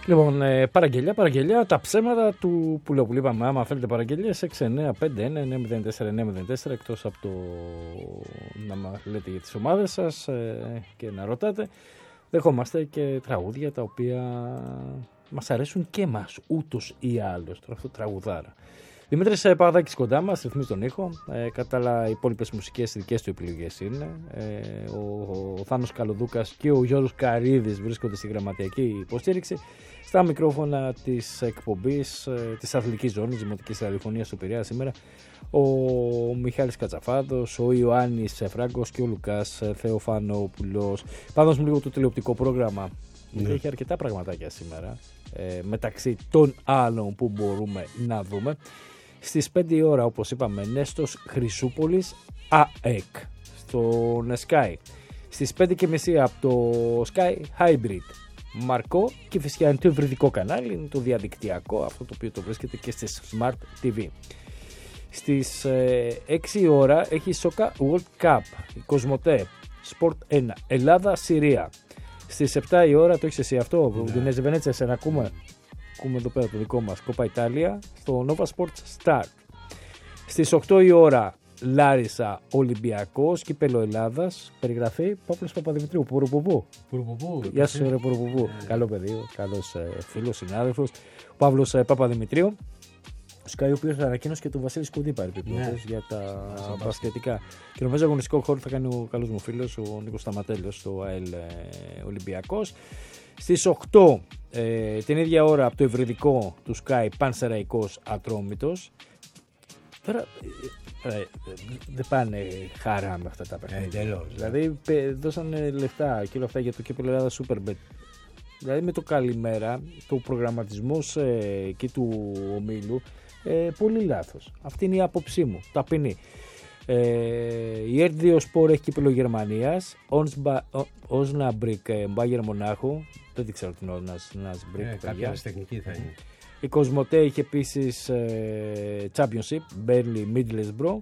Λοιπόν, παραγγελιά, τα ψέματα του Πουλόπουλου. Είπαμε, άμα θέλετε παραγγελίες, 695-904-904, εκτός από το να μας λέτε για τις ομάδες σας και να ρωτάτε, δεχόμαστε και τραγούδια τα οποία μας αρέσουν και εμάς, ούτως ή άλλως. Τώρα αυτό τραγουδάρα. Δημήτρης Παπαδάκης κοντά μας, ρυθμίζει τον ήχο. Κατά άλλα, οι υπόλοιπες μουσικές δικές του επιλογές είναι. Ο Θάνος Καλοδούκας και ο Γιώργος Καρίδης βρίσκονται στη γραμματιακή υποστήριξη. Στα μικρόφωνα της εκπομπής της Αθλητικής Ζώνης Δημοτικής Ραδιοφωνίας του Πειραιά σήμερα, ο Μιχάλης Κατσαφάδος, ο Ιωάννης Φράγκος και ο Λουκάς Θεοφανόπουλος. Πάνω λίγο το τηλεοπτικό πρόγραμμα. Έχει αρκετά πραγματάκια σήμερα, μεταξύ των άλλων που μπορούμε να δούμε. Στις 5 η ώρα, όπως είπαμε, Νέστος Χρυσούπολης ΑΕΚ στον Sky. Στις 5:30 από το Sky Hybrid Μαρκό και φυσικά είναι το ευρυδικό κανάλι, είναι το διαδικτυακό, αυτό το οποίο το βρίσκεται και στις Smart TV. Στις 6 η ώρα έχει Σόκα World Cup, η Κοσμοτέ, Sport 1, Ελλάδα-Συρία. Στις 7 η ώρα, το έχεις εσύ αυτό, ο Δινέζη Βενέτσα, σε να ακούμε εδώ πέρα το δικό μας, Κόπα Ιταλία, στο Nova Sports Star. Στις 8 η ώρα, Λάρισα Ολυμπιακός, κύπελλο Ελλάδας, περιγραφή Παύλος Παπαδημητρίου, Πουρουπουπού. Γεια σου ρε Πουρουπουπού, καλό παιδί, καλός φίλος, συνάδελφος, ο Παύλος Παπαδημητρίου. Ο Sky, ο οποίος ανακοίνωσε και τον Βασίλη Σκουδίπα για τα μπασκετικά. Και νομίζω αγωνιστικό χώρο θα κάνει ο καλός μου φίλος, ο Νίκος Σταματέλος, στο ΑΕΛ Ολυμπιακός. Στις 8 την ίδια ώρα από το ευρυδικό του Sky, Πανσεραϊκός Ατρόμητος. Τώρα δεν πάνε χαρά με αυτά τα παιχνίδια. Δηλαδή δώσανε λεφτά και όλα αυτά για το κύπελλο Ελλάδα Superbet. Δηλαδή με το καλημέρα, το προγραμματισμός και του ομίλου, πολύ λάθος. Αυτή είναι η άποψή μου, ταπεινή. Η R2 Sport έχει κύπελλο Γερμανίας, Osnabrück Bayern Μονάχου, δεν ξέρω την Osnabrück. Κάποια τεχνική θα είναι. Η Κοσμοτέ έχει επίσης Championship, Burnley Middlesbrough.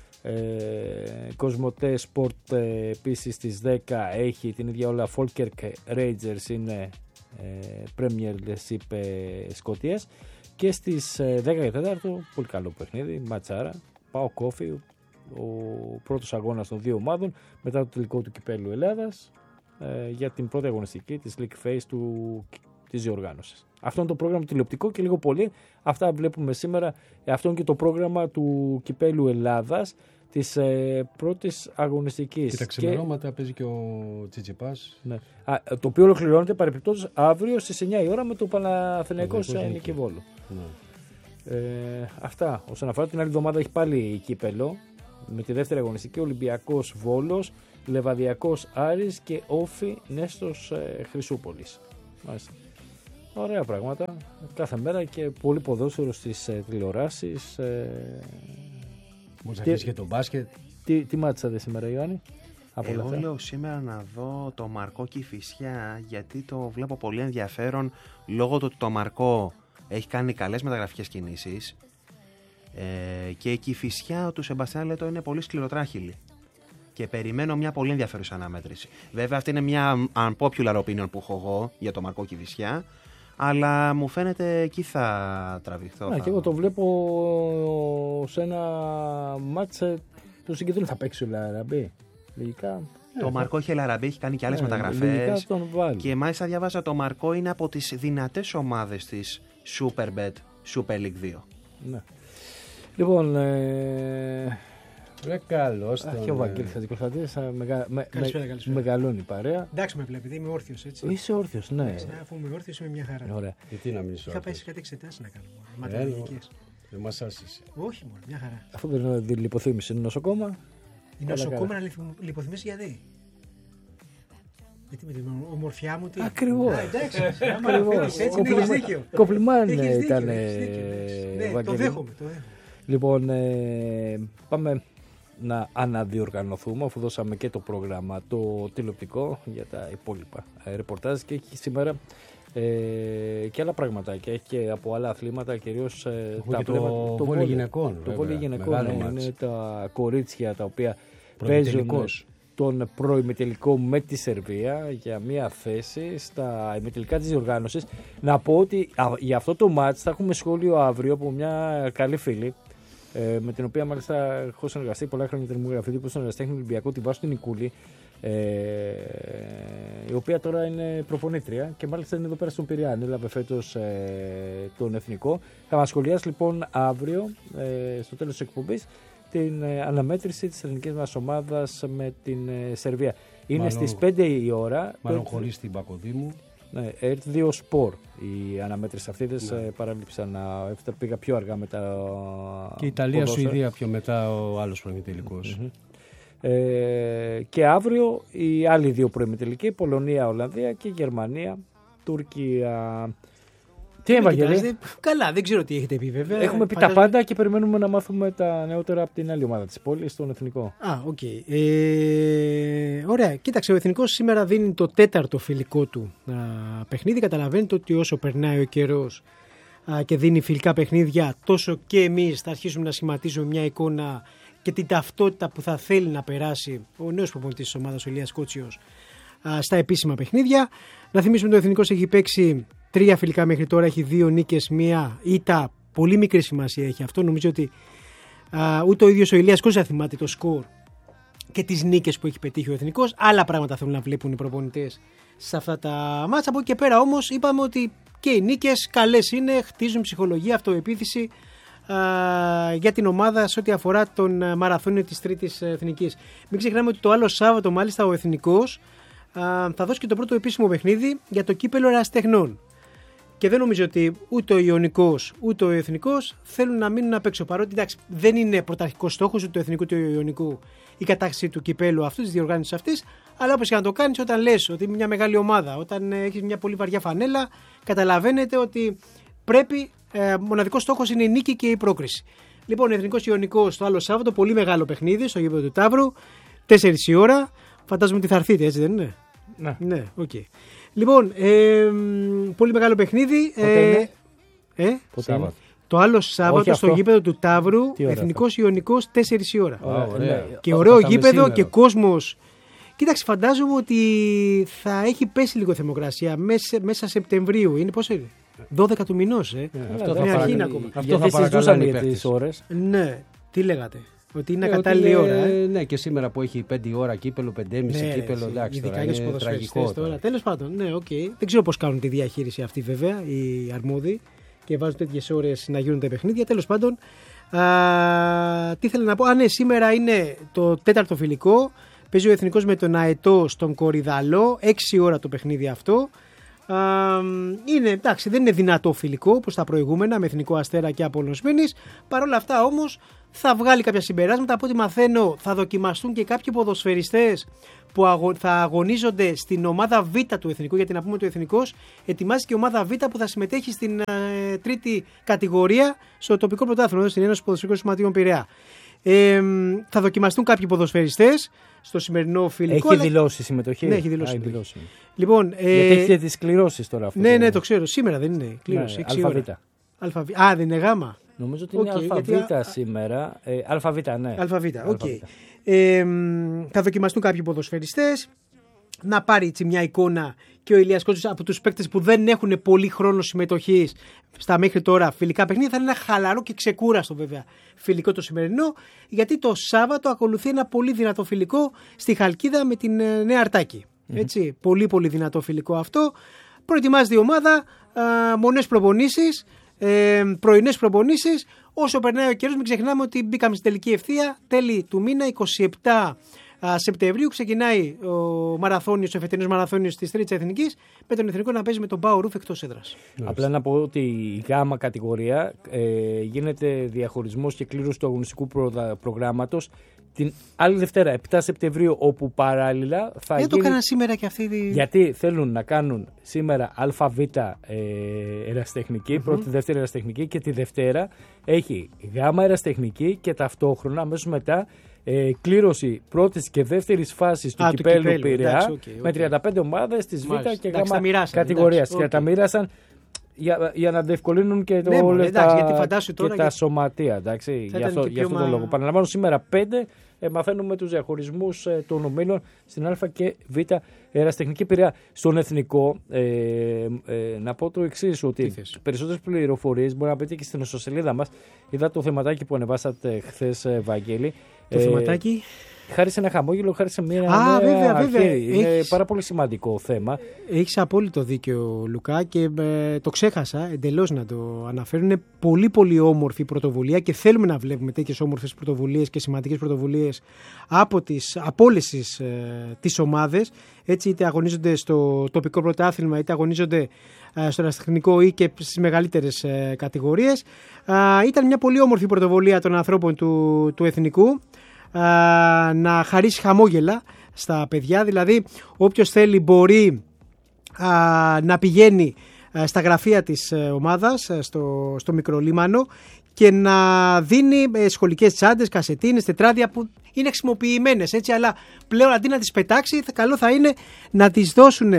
Κοσμοτέ Sport επίσης στις 10 έχει την ίδια όλα, Falkirk Rangers είναι Premiership Σκοτίας. Και στις 10 και 4 πολύ καλό παιχνίδι, ματσάρα, Πάω Κόφι, ο πρώτος αγώνας των δύο ομάδων μετά το τελικό του κυπέλλου Ελλάδας για την πρώτη αγωνιστική της League Phase της διοργάνωσης. Αυτό είναι το πρόγραμμα τηλεοπτικό και λίγο πολύ αυτά βλέπουμε σήμερα. Αυτό είναι και το πρόγραμμα του κυπέλλου Ελλάδας της πρώτης αγωνιστικής. Και τα ξημερώματα παίζει και ο Τσιτσιπάς. Ναι. Το οποίο ολοκληρώνεται παρεπιπτόντως αύριο στις 9 η ώρα με το Παναθηναϊκός Νίκη Βόλου. Ναι. Αυτά. Όσον αφορά την άλλη εβδομάδα έχει πάλι κύπελλο με τη δεύτερη αγωνιστική, Ολυμπιακός Βόλος, Λεβαδιακός Άρης και Όφι Νέστος Χρυσούπολης. Μάλιστα. Ωραία πράγματα. Κάθε μέρα και πολύ ποδόσφαιρο στις τηλεοράσεις. Μπορείς να αφήσεις και το μπάσκετ. Τι μάτσατε σήμερα, Ιωάννη? Εγώ λέω σήμερα να δω το Μαρκό Κηφισιά, γιατί το βλέπω πολύ ενδιαφέρον λόγω του ότι το Μαρκό έχει κάνει καλές μεταγραφικές κινήσεις και η Κηφισιά του Σεμπαστιάν Λέτο είναι πολύ σκληροτράχυλη και περιμένω μια πολύ ενδιαφέρουσα αναμέτρηση. Βέβαια αυτή είναι μια unpopular opinion που έχω εγώ για το Μαρκό Κηφισιά, αλλά μου φαίνεται εκεί θα τραβηχθώ. Και εγώ το βλέπω σε ένα μάτς του συγκεντρώνει. Θα παίξει ο Λαραμπή. Λογικά. Το Μαρκό έχει Λαραμπή, έχει κάνει και άλλες μεταγραφές. Και μάλιστα διάβασα το Μαρκό είναι από τις δυνατές ομάδες της Superbet Super League 2. Ναι. Λοιπόν, καλώς. και ο Βαγγέλης Χατζικοσταντίνης μεγαλώνει η παρέα. Εντάξει με βλέπετε, είμαι όρθιος έτσι. Είσαι όρθιος, ναι. Αφού είμαι όρθιος είμαι μια χαρά. Ωραία. Γιατί να μην είσαι όρθιος? Είχα πάει σε κάτι εξετάσεις να κάνω. Ματολογικές. Δεν μας άσυσε. Όχι μόνο, μια χαρά. Αυτό δεν είναι λιποθύμηση, είναι νοσοκόμα. Η νοσοκόμα να λιποθυμίσει γιατί? Γιατί με την ομορφιά μου τι? Ακριβώς. Εντάξει, έτσι έχεις δίκιο. Κομπλιμάν ήταν. Ναι, το δέχομαι. Λοιπόν, πάμε να αναδιοργανωθούμε αφού δώσαμε και το πρόγραμμα το τηλεοπτικό για τα υπόλοιπα ρεπορτάζ και έχει σήμερα και άλλα πραγματάκια. Έχει και από άλλα αθλήματα, κυρίως το βόλεϊ γυναικών. Το βόλεϊ γυναικών είναι τα κορίτσια τα οποία παίζουν στον προημιτελικό με τη Σερβία για μια θέση στα ημιτελικά της διοργάνωσης. Να πω ότι για αυτό το μάτς θα έχουμε σχόλιο αύριο από μια καλή φίλη, με την οποία μάλιστα έχω συνεργαστεί πολλά χρόνια με την δημογραφή που στον Εραστέχνη Ολυμπιακό, την Βάσου την Νικούλη, η οποία τώρα είναι προπονήτρια και μάλιστα είναι εδώ πέρα στον Πειραιά. Έλαβε φέτος τον εθνικό. Θα μας σχολιάσει λοιπόν αύριο, στο τέλος της εκπομπής, την αναμέτρηση της ελληνικής μας ομάδας με την Σερβία. Είναι στις 5 η ώρα. Μάλλον χωρίς την Πακοδήμου. Ναι, ΕΡΤ2 Sport η αναμέτρηση αυτή. Δεν παραλείψα πήγα πιο αργά μετά. Και η Ιταλία-Σουηδία πιο μετά ο άλλος προημιτελικός. Και αύριο οι άλλοι δύο προημιτελικοί, Πολωνία-Ολλανδία και Γερμανία-Τουρκία. Τι Ευαγγελία? Καλά, δεν ξέρω τι έχετε πει βέβαια. Έχουμε πει τα πάντα και περιμένουμε να μάθουμε τα νεότερα από την άλλη ομάδα της πόλης, τον Εθνικό. Οκ. Ωραία. Κοίταξε, ο Εθνικός σήμερα δίνει το 4ο φιλικό του παιχνίδι. Καταλαβαίνετε ότι όσο περνάει ο καιρός και δίνει φιλικά παιχνίδια, τόσο και εμείς θα αρχίσουμε να σχηματίζουμε μια εικόνα και την ταυτότητα που θα θέλει να περάσει ο νέος προπονητής της ομάδας, ο Ηλίας Κότσιος, στα επίσημα παιχνίδια. Να θυμίσουμε ότι ο Εθνικός έχει παίξει 3 φιλικά μέχρι τώρα, έχει 2 νίκες, 1 ήττα. Πολύ μικρή σημασία έχει αυτό. Νομίζω ότι ούτε ο ίδιος ο Ηλίας Κότσιος θα θυμάται το σκορ και τις νίκες που έχει πετύχει ο Εθνικός. Άλλα πράγματα θέλουν να βλέπουν οι προπονητές σε αυτά τα μάτσα. Από εκεί και πέρα όμως είπαμε ότι και οι νίκες καλές είναι, χτίζουν ψυχολογία, αυτοεπίθεση για την ομάδα σε ό,τι αφορά τον μαραθώνιο της Τρίτης Εθνικής. Μην ξεχνάμε ότι το άλλο Σάββατο μάλιστα ο Εθνικός θα δώσει και το πρώτο επίσημο παιχνίδι για το κύπελο Ερασιτεχνών. Και δεν νομίζω ότι ούτε ο Ιωνικός ούτε ο Εθνικός θέλουν να μείνουν απ' έξω. Παρότι εντάξει, δεν είναι πρωταρχικός στόχος ούτε του Εθνικού ούτε του Ιωνικού η κατάκτηση του κυπέλου αυτού, της διοργάνωσης αυτής. Αλλά όπως και να το κάνεις, όταν λες ότι είναι μια μεγάλη ομάδα, όταν έχεις μια πολύ βαριά φανέλα, καταλαβαίνετε ότι πρέπει. Μοναδικός στόχος είναι η νίκη και η πρόκριση. Λοιπόν, Εθνικός Ιωνικός το άλλο Σάββατο, πολύ μεγάλο παιχνίδι στο γήπεδο του Ταύρου, 4 η ώρα. Φαντάζομαι ότι θα έρθετε, έτσι δεν είναι? Ναι, οκ. Λοιπόν, πολύ μεγάλο παιχνίδι. Πότε είναι? Το άλλο Σάββατο στο γήπεδο του Ταύρου, Εθνικός Ιωνικός, 4 η ώρα. Και ωραίο γήπεδο και κόσμος. Κοίταξε, φαντάζομαι ότι θα έχει πέσει λίγο θερμοκρασία μέσα Σεπτεμβρίου. Είναι πόσο είναι? 12 του μηνός, Αυτό θα αρχή ακόμα. Αυτό θα παρακαλάνε για τις ώρες. Ναι, τι λέγατε? Ότι είναι κατάλληλη ώρα. Ναι, και σήμερα που έχει 5 ώρα κύπελο, 5,5 κύπελο, εντάξει. Ειδικά για τους ποδοσφαιριστές τώρα. Τέλος πάντων, ναι, οκ. Δεν ξέρω πώς κάνουν τη διαχείριση αυτή βέβαια οι αρμόδιοι και βάζουν τέτοιες ώρες να γίνουν τα παιχνίδια. Τέλος πάντων, τι θέλω να πω? Ναι, σήμερα είναι το 4ο φιλικό. Παίζει ο Εθνικός με τον Αετό στον Κορυδαλό, 6 ώρα το παιχνίδι αυτό. Είναι, εντάξει, δεν είναι δυνατό φιλικό όπως τα προηγούμενα με Εθνικό Αστέρα και Απόλλων Σμύρνης. Παρ' όλα αυτά όμως θα βγάλει κάποια συμπεράσματα. Από ό,τι μαθαίνω θα δοκιμαστούν και κάποιοι ποδοσφαιριστές που θα αγωνίζονται στην ομάδα Β του Εθνικού. Γιατί να πούμε ότι ο Εθνικός ετοιμάζει και ομάδα Β που θα συμμετέχει στην τρίτη κατηγορία στο τοπικό πρωτάθλημα, στην Ένωση Ποδοσφαιρικών Σωματείων Πειραιά. Θα δοκιμαστούν κάποιοι ποδοσφαιριστές στο σημερινό φιλικό. Έχει δηλώσει συμμετοχή. Ναι, έχει δηλώσει. Λοιπόν, γιατί έχει τις κληρώσεις τώρα αυτό. Ναι, το ξέρω. Σήμερα δεν είναι κλήρωση. ΑΒ. Δεν είναι γάμα. Νομίζω ότι είναι ΑΒ σήμερα. ΑΒ, ναι. ΑΒ, οκ. Θα δοκιμαστούν κάποιοι ποδοσφαιριστές. Να πάρει έτσι μια εικόνα και ο Ηλίας Κότσιος από τους παίκτες που δεν έχουν πολύ χρόνο συμμετοχής στα μέχρι τώρα φιλικά παιχνίδια. Θα είναι ένα χαλαρό και ξεκούραστο βέβαια φιλικό το σημερινό, γιατί το Σάββατο ακολουθεί ένα πολύ δυνατό φιλικό στη Χαλκίδα με την Νέα Αρτάκη. Έτσι, πολύ πολύ δυνατό φιλικό αυτό. Προετοιμάζεται η ομάδα, μονές προπονήσεις, πρωινές προπονήσεις. Όσο περνάει ο καιρός, μην ξεχνάμε ότι μπήκαμε στην τελική ευθεία τέλη του μήνα, 27 Σεπτεμβρίου ξεκινάει ο εφετινός μαραθώνιος της Τρίτης Εθνικής, με τον Εθνικό να παίζει με τον Πάο Ρούφ εκτός έδρας. Απλά να πω ότι η γάμα κατηγορία γίνεται διαχωρισμός και κλήρωση του αγωνιστικού προγράμματος την άλλη Δευτέρα, 7 Σεπτεμβρίου, όπου παράλληλα θα γίνει... Δεν το έκαναν σήμερα και αυτή Γιατί θέλουν να κάνουν σήμερα ΑΒ ερασιτεχνική, πρώτη, δεύτερη ερασιτεχνική, και τη Δευτέρα έχει γάμα ερασιτεχνική και ταυτόχρονα αμέσως μετά κλήρωση πρώτης και δεύτερης φάσης του κυπέλου Πειραιά με 35 ομάδες της Β και Γ κατηγορίας. Και τα μοίρασαν. για να διευκολύνουν και Ναι, γιατί φαντάσου τώρα τα σωματεία. Εντάξει, για αυτό τον λόγο. Παραλαμβάνω, σήμερα 5 μαθαίνουμε τους διαχωρισμούς των ομίλων στην Α και Β ερασιτεχνική Πειραιά. Στον εθνικό, να πω το εξής, ότι περισσότερες πληροφορίες μπορεί να πείτε και στην ιστοσελίδα μας. Είδα το θεματάκι που ανεβάσατε χθες, Βαγγέλη. Το θεματάκι. Χάρη σε ένα χαμόγελο, χάρη σε μια βέβαια. Είναι πάρα πολύ σημαντικό θέμα. Έχεις απόλυτο δίκιο, Λουκά, και το ξέχασα εντελώς να το αναφέρω. Είναι πολύ πολύ όμορφη πρωτοβουλία και θέλουμε να βλέπουμε τέτοιες όμορφες πρωτοβουλίες και σημαντικές πρωτοβουλίες από όλες τις ομάδες. Έτσι, είτε αγωνίζονται στο τοπικό πρωτάθλημα, είτε αγωνίζονται στο ερασιτεχνικό ή και στις μεγαλύτερες κατηγορίες. Ήταν μια πολύ όμορφη πρωτοβουλία των ανθρώπων του εθνικού. Να χαρίσει χαμόγελα στα παιδιά, δηλαδή όποιος θέλει μπορεί να πηγαίνει στα γραφεία της ομάδας στο Μικρολίμανο και να δίνει σχολικές τσάντες, κασετίνες, τετράδια που είναι χρησιμοποιημένες, έτσι, αλλά πλέον αντί να τις πετάξει, καλό θα είναι να τις δώσουν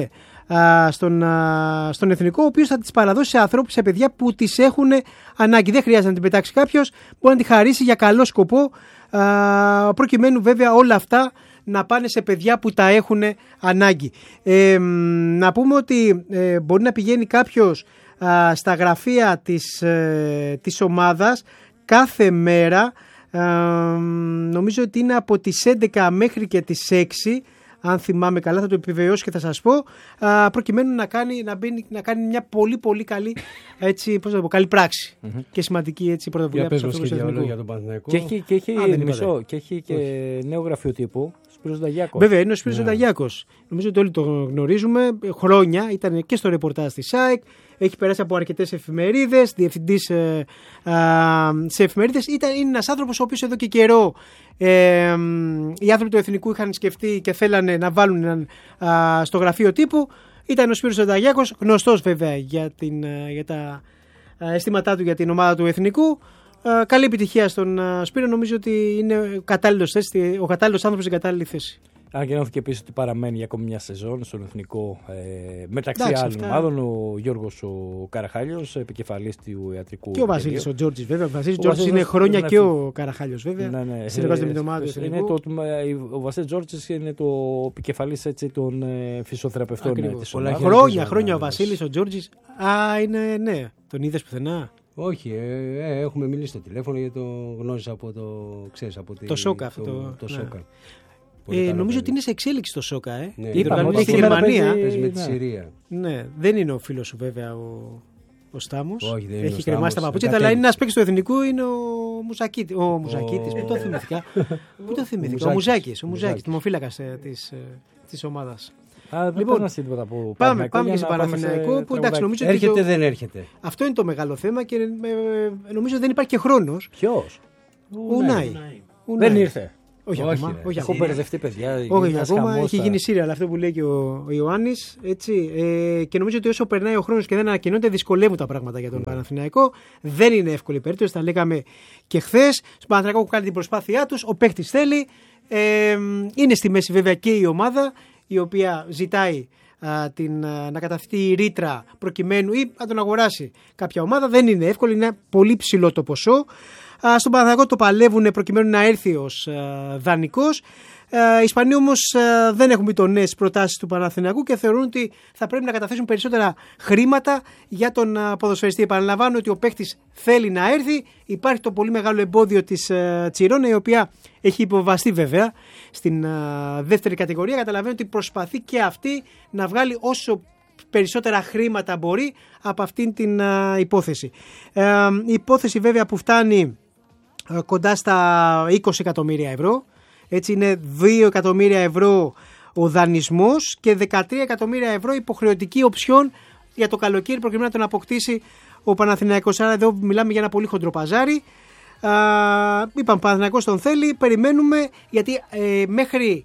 στον εθνικό, ο οποίος θα τις παραδώσει σε ανθρώπους, σε παιδιά που τις έχουν ανάγκη. Δεν χρειάζεται να την πετάξει κάποιος, μπορεί να τη χαρίσει για καλό σκοπό, προκειμένου βέβαια όλα αυτά να πάνε σε παιδιά που τα έχουν ανάγκη. Να πούμε ότι μπορεί να πηγαίνει κάποιος στα γραφεία της ομάδας κάθε μέρα, νομίζω ότι είναι από τις 11 μέχρι και τις 6, αν θυμάμαι καλά, θα το επιβεβαιώσω και θα σας πω, προκειμένου να κάνει μια πολύ πολύ καλή, έτσι, πώς να πω, καλή πράξη και σημαντική, έτσι, πρωτοβουλία. Για πες μας και για τον Παναθηναϊκό. Και έχει και νέο γραφειοτύπου, Σπύρος Νταγιάκος. Βέβαια, είναι ο Σπύρος Νταγιάκος. Νομίζω ότι όλοι το γνωρίζουμε. Χρόνια ήταν και στο ρεπορτάζ της ΑΕΚ. Έχει περάσει από αρκετές εφημερίδες, διευθυντής σε εφημερίδες. Είναι ένας άνθρωπος ο οποίος εδώ και καιρό οι άνθρωποι του εθνικού είχαν σκεφτεί και θέλανε να βάλουν στο γραφείο τύπου. Ήταν ο Σπύρος Νταγιάκος, γνωστός βέβαια για τα αισθήματά του για την ομάδα του εθνικού. Καλή επιτυχία στον Σπύρο. Νομίζω ότι είναι ο κατάλληλος άνθρωπος στην κατάλληλη θέση. Ανακοινώθηκε επίσης ότι παραμένει για ακόμη μια σεζόν στον εθνικό, μεταξύ άλλων ομάδων, ο Γιώργος ο Καραχάλιος, επικεφαλής του ιατρικού. Και ο Βασίλης ο Τζόρτζης, βέβαια. Ο Βασίλης Τζόρτζης είναι χρόνια και ο Καραχάλιος, βέβαια. Ναι. Συνεργάζεται με την ομάδα του εθνικού. Ο Βασίλης Τζόρτζης είναι το επικεφαλής, έτσι, των φυσιοθεραπευτών της ομάδας. Χρόνια ο Βασίλης ο Τζόρτζης. Είναι, ναι. Τον είδες πουθενά? Όχι, έχουμε μιλήσει στο τηλέφωνο γιατί το γνώρισα από το Σόκα αυτό. Το Σόκα. Νομίζω ότι είναι σε εξέλιξη το Σόκα. Ναι, είπαμε ότι στη Γερμανία. Παίζει με τη Συρία. Ναι, δεν είναι ο φίλος σου βέβαια ο Στάμος. Όχι, δεν είναι. Έχει κρεμάσει τα παπούτσια, αλλά είναι ένας παίκτης του εθνικού, είναι ο Μουζακίτης. Ο Μουζακίτης, πού το θυμήθηκα. Ο Μουζάκης, τιμοφύλακας της ομάδας. Λοιπόν, πάμε και σε Παναθηναϊκό που, εντάξει, νομίζω ότι έρχεται δεν έρχεται. Αυτό είναι το μεγάλο θέμα και νομίζω δεν υπάρχει και χρόνος. Ποιος? Ο Ουνάι. Δεν ήρθε. Όχι ακόμα. Έχω μπερδευτεί, παιδιά. Όχι ακόμα. Έχει γίνει σύριαλ αυτό που λέει και ο Ιωάννης. Και νομίζω ότι όσο περνάει ο χρόνος και δεν ανακοινώνται, δυσκολεύουν τα πράγματα για τον Παναθηναϊκό. Δεν είναι εύκολη περίπτωση. Τα λέγαμε και χθες. Στον Παναθηναϊκό που κάνει την προσπάθειά τους. Ο παίκτης θέλει. Είναι στη μέση βέβαια και η ομάδα, η οποία ζητάει να καταθέτει η ρήτρα προκειμένου ή να τον αγοράσει κάποια ομάδα. Δεν είναι εύκολο, είναι πολύ ψηλό το ποσό. Στον Παναθηναϊκό το παλεύουν προκειμένου να έρθει ως δανεικός. Οι Ισπανοί όμως δεν έχουν μπει νέες προτάσεις του Παναθηναϊκού και θεωρούν ότι θα πρέπει να καταθέσουν περισσότερα χρήματα για τον ποδοσφαιριστή. Επαναλαμβάνω ότι ο παίκτης θέλει να έρθει. Υπάρχει το πολύ μεγάλο εμπόδιο της Τσιρόνα, η οποία έχει υποβαστεί βέβαια στην δεύτερη κατηγορία. Καταλαβαίνω ότι προσπαθεί και αυτή να βγάλει όσο περισσότερα χρήματα μπορεί από αυτήν την υπόθεση. Η υπόθεση βέβαια που φτάνει κοντά στα 20 εκατομμύρια ευρώ. Έτσι είναι 2 εκατομμύρια ευρώ ο δανεισμός και 13 εκατομμύρια ευρώ υποχρεωτική οψιόν για το καλοκαίρι προκειμένου να τον αποκτήσει ο Παναθηναϊκός. Άρα εδώ μιλάμε για ένα πολύ χοντρό παζάρι. Είπαμε, Παναθηναϊκός τον θέλει, περιμένουμε γιατί μέχρι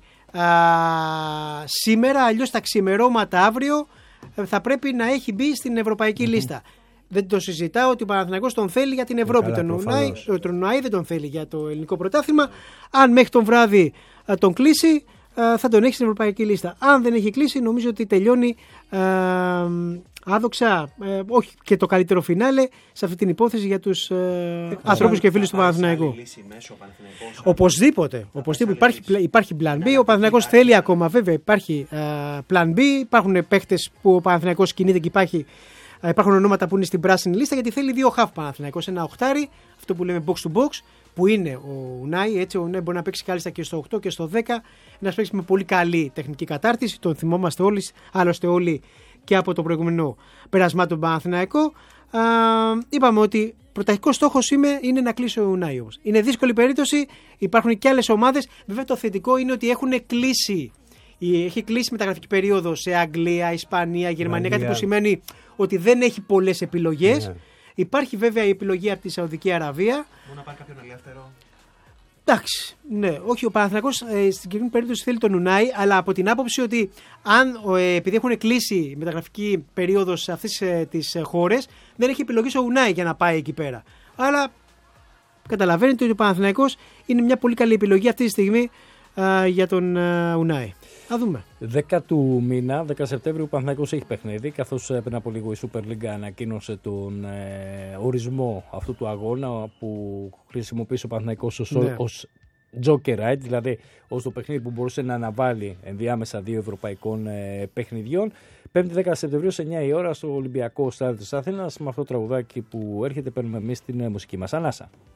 σήμερα, αλλιώς τα ξημερώματα αύριο θα πρέπει να έχει μπει στην ευρωπαϊκή λίστα. Δεν το συζητάω ότι ο Παναθηναϊκός τον θέλει για την Ευρώπη. Τον Ουνάι δεν τον θέλει για το ελληνικό πρωτάθλημα. Αν μέχρι τον βράδυ τον κλείσει, θα τον έχει στην ευρωπαϊκή λίστα. Αν δεν έχει κλείσει, νομίζω ότι τελειώνει άδοξα, όχι και το καλύτερο φινάλε σε αυτή την υπόθεση για τους ανθρώπους και φίλους του Παναθηναϊκού. Οπωσδήποτε υπάρχει plan B. Ο Παναθηναϊκός θέλει ακόμα, βέβαια, υπάρχει plan B. Υπάρχουν παίχτες που ο Παναθηναϊκός κινείται και υπάρχουν ονόματα που είναι στην πράσινη λίστα, γιατί θέλει 2 half Παναθηναϊκός. Ένα οχτάρι, αυτό που λέμε box to box, που είναι ο Ουνάι. Έτσι, ο Ουνάι μπορεί να παίξει κάλλιστα και στο 8 και στο 10. Ένας παίκτης με πολύ καλή τεχνική κατάρτιση. Τον θυμόμαστε άλλωστε όλοι και από το προηγούμενο περασμά του Παναθηναϊκό. Είπαμε ότι πρωταρχικός στόχος είναι να κλείσει ο Ουνάι. Είναι δύσκολη περίπτωση. Υπάρχουν και άλλες ομάδες. Βέβαια, το θετικό είναι ότι έχει κλείσει μεταγραφική περίοδο σε Αγγλία, Ισπανία, Γερμανία. Κάτι που σημαίνει ότι δεν έχει πολλές επιλογές. Υπάρχει βέβαια η επιλογή από τη Σαουδική Αραβία. Μπορεί να πάρει κάποιον ελεύθερο. Εντάξει, ναι. Όχι, ο Παναθηναϊκός στην συγκεκριμένη περίπτωση θέλει τον Ουνάι, αλλά από την άποψη ότι επειδή έχουν κλείσει η μεταγραφική περίοδο σε αυτές τις χώρες, δεν έχει επιλογή ο Ουνάι για να πάει εκεί πέρα. Αλλά καταλαβαίνετε ότι ο Παναθηναϊκός είναι μια πολύ καλή επιλογή αυτή τη στιγμή για τον Ουνάι. Θα δούμε. 10 του μήνα, 10 Σεπτέμβριου, ο Παναθηναϊκός έχει παιχνίδι, καθώς πριν από λίγο η Super League ανακοίνωσε τον ορισμό αυτού του αγώνα που χρησιμοποίησε ο Παναθηναϊκός ως Joker Ride, δηλαδή ως το παιχνίδι που μπορούσε να αναβάλει ενδιάμεσα 2 ευρωπαϊκών παιχνιδιών. 5η 10 Σεπτεμβρίου σε 9 η ώρα στο Ολυμπιακό Στάδιο της Αθήνας. Με αυτό το τραγουδάκι που έρχεται παίρνουμε εμείς την μουσική μας ανάσα.